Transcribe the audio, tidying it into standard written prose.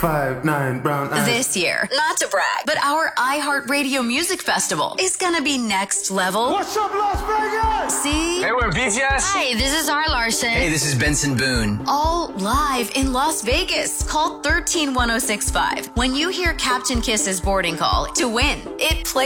5'9" brown eyes. This year, not to brag, but our iHeartRadio Music Festival is gonna be next level. What's up, Las Vegas? See? Hey, we're BTS. Hi, this is R. Larson. Hey, this is Benson Boone. All live in Las Vegas. Call 131065 when you hear Captain Kiss's boarding call to win. It plays